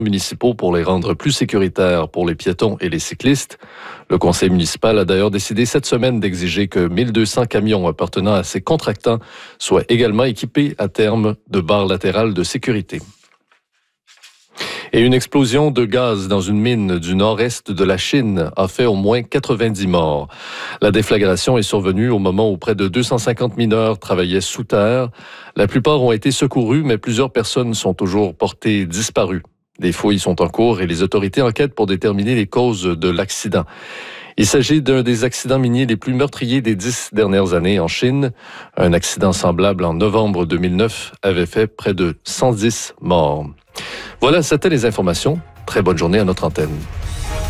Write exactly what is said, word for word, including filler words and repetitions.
municipaux pour les rendre plus sécuritaires pour les piétons et les cyclistes. Le conseil municipal a d'ailleurs décidé cette semaine d'exiger que mille deux cents camions appartenant à ces contractants soient également équipés à terme de barres latérales de sécurité. Et une explosion de gaz dans une mine du nord-est de la Chine a fait au moins quatre-vingt-dix morts. La déflagration est survenue au moment où près de deux cent cinquante mineurs travaillaient sous terre. La plupart ont été secourus, mais plusieurs personnes sont toujours portées disparues. Des fouilles sont en cours et les autorités enquêtent pour déterminer les causes de l'accident. Il s'agit d'un des accidents miniers les plus meurtriers des dix dernières années en Chine. Un accident semblable en novembre deux mille neuf avait fait près de cent dix morts. Voilà, c'était les informations. Très bonne journée à notre antenne.